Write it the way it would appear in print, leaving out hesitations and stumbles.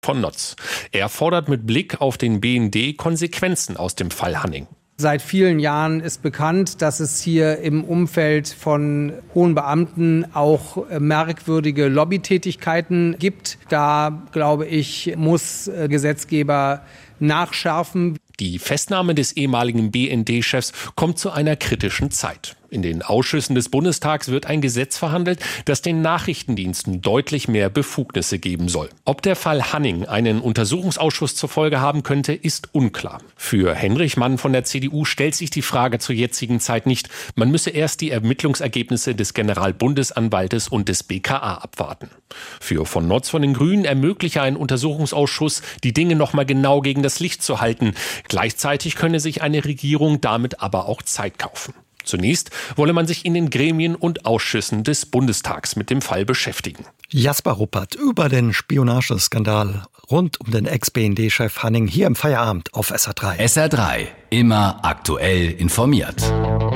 von Notz. Er fordert mit Blick auf den BND Konsequenzen aus dem Fall Hanning. Seit vielen Jahren ist bekannt, dass es hier im Umfeld von hohen Beamten auch merkwürdige Lobbytätigkeiten gibt. Da, glaube ich, muss Gesetzgeber nachschärfen. Die Festnahme des ehemaligen BND-Chefs kommt zu einer kritischen Zeit. In den Ausschüssen des Bundestags wird ein Gesetz verhandelt, das den Nachrichtendiensten deutlich mehr Befugnisse geben soll. Ob der Fall Hanning einen Untersuchungsausschuss zur Folge haben könnte, ist unklar. Für Henrich Mann von der CDU stellt sich die Frage zur jetzigen Zeit nicht. Man müsse erst die Ermittlungsergebnisse des Generalbundesanwaltes und des BKA abwarten. Für von Notz von den Grünen ermögliche ein Untersuchungsausschuss, die Dinge nochmal genau gegen das Licht zu halten. Gleichzeitig könne sich eine Regierung damit aber auch Zeit kaufen. Zunächst wolle man sich in den Gremien und Ausschüssen des Bundestags mit dem Fall beschäftigen. Jasper Ruppert über den Spionageskandal rund um den Ex-BND-Chef Hanning hier im Feierabend auf SR3. SR3, immer aktuell informiert.